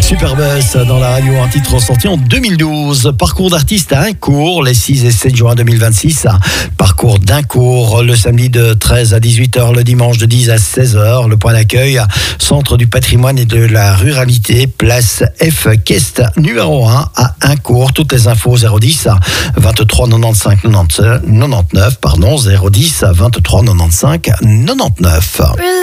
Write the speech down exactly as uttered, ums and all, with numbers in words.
Superbuzz dans la radio, un titre sorti en deux mille douze. Parcours d'artiste à Incourt, les six et sept juin deux mille vingt-six. Parcours d'Incourt, le samedi de treize à dix-huit heures, le dimanche de dix à seize heures. Le point d'accueil, Centre du patrimoine et de la ruralité, place F. Quest numéro un à Incourt. Toutes les infos zéro dix vingt-trois quatre-vingt-quinze quatre-vingt-dix-neuf, pardon, zéro dix vingt-trois quatre-vingt-quinze quatre-vingt-dix-neuf.